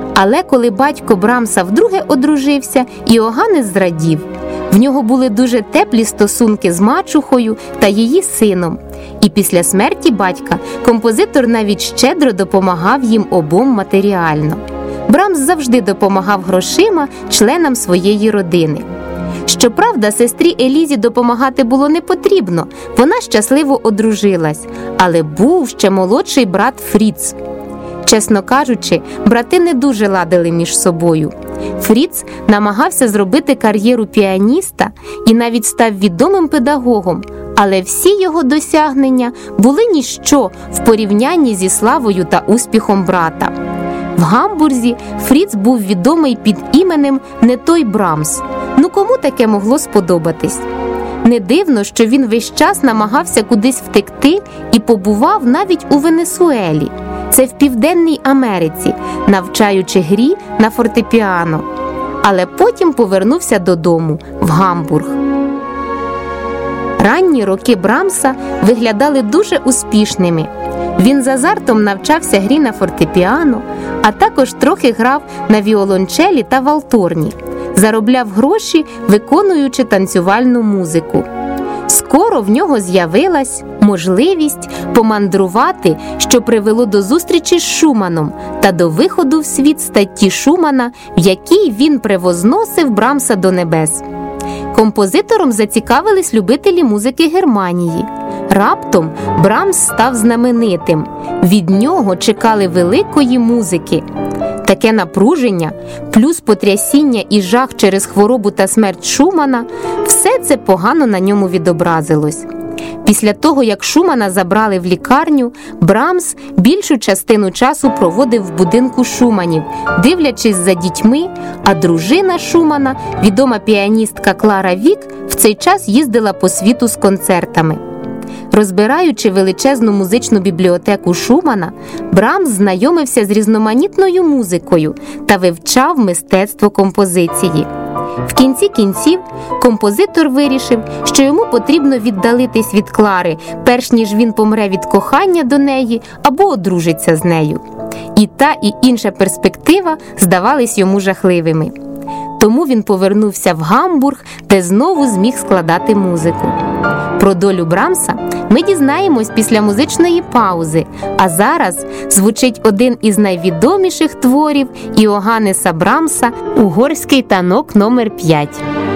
Але коли батько Брамса вдруге одружився, Іоганнес зрадів. В нього були дуже теплі стосунки з мачухою та її сином. І після смерті батька композитор навіть щедро допомагав їм обом матеріально. Брамс завжди допомагав грошима членам своєї родини. Щоправда, сестрі Елізі допомагати було не потрібно, вона щасливо одружилась, але був ще молодший брат Фріц. Чесно кажучи, брати не дуже ладили між собою. Фріц намагався зробити кар'єру піаніста і навіть став відомим педагогом, але всі його досягнення були ніщо в порівнянні зі славою та успіхом брата. В Гамбурзі Фріц був відомий під іменем «Не той Брамс». Ну кому таке могло сподобатись? Не дивно, що він весь час намагався кудись втекти і побував навіть у Венесуелі. Це в Південній Америці, навчаючи грі на фортепіано. Але потім повернувся додому, в Гамбург. Ранні роки Брамса виглядали дуже успішними. Він з азартом навчався грі на фортепіано, а також трохи грав на віолончелі та валторні. Заробляв гроші, виконуючи танцювальну музику. Скоро в нього з'явилась можливість помандрувати, що привело до зустрічі з Шуманом та до виходу в світ статті Шумана, в якій він превозносив Брамса до небес. Композитором зацікавились любителі музики Германії. Раптом Брамс став знаменитим. Від нього чекали великої музики. Таке напруження, плюс потрясіння і жах через хворобу та смерть Шумана – все це погано на ньому відобразилось. Після того, як Шумана забрали в лікарню, Брамс більшу частину часу проводив в будинку Шуманів, дивлячись за дітьми, а дружина Шумана, відома піаністка Клара Вік, в цей час їздила по світу з концертами. Розбираючи величезну музичну бібліотеку Шумана, Брамс знайомився з різноманітною музикою та вивчав мистецтво композиції. В кінці кінців композитор вирішив, що йому потрібно віддалитись від Клари, перш ніж він помре від кохання до неї або одружиться з нею. І та, і інша перспектива здавались йому жахливими. Тому він повернувся в Гамбург, де знову зміг складати музику. Про долю Брамса ми дізнаємось після музичної паузи, а зараз звучить один із найвідоміших творів Іоганнеса Брамса «Угорський танок номер 5».